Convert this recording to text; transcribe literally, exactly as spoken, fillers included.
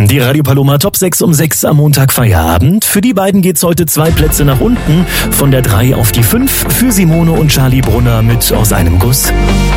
Die Radio Paloma Top sechs um sechs am Montag Feierabend. Für die beiden geht's heute zwei Plätze nach unten. Von der drei auf die fünf für Simone und Charlie Brunner mit Aus einem Guss.